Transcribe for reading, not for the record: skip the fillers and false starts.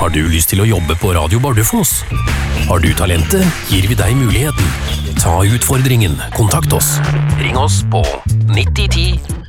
Har du lyst til å jobbe på Radio Bardufoss? Har du talentet, gir vi deg muligheten. Ta utfordringen. Kontakt oss. Ring oss på 9010